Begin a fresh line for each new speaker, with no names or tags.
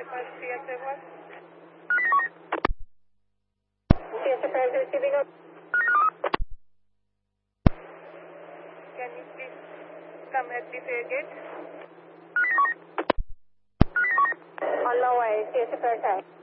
CSFR. CSFR is receiving up. Can you please come at the fare gate? On the way, CSFR time.